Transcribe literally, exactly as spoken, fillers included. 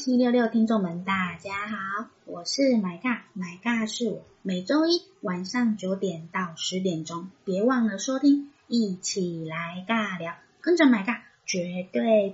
七六六听众们，大家好，我是买尬，买尬是我，每周一晚上九点到十点钟，别忘了收听，一起来尬聊，跟着买尬绝对